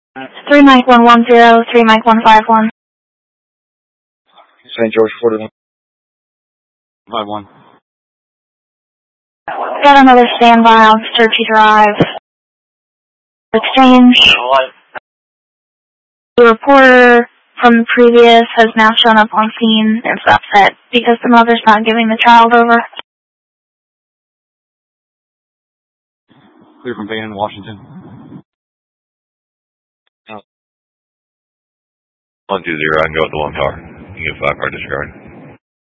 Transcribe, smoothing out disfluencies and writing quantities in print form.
3 Mike 110, 3 Mike 151. St. George, Florida. 51. Got another standby on Searchy Drive. Exchange. The reporter from the previous has now shown up on scene and is upset because the mother's not giving the child over. Clear from Van in Washington. 120, I can go with the 1 car. You can get 5 car disregard.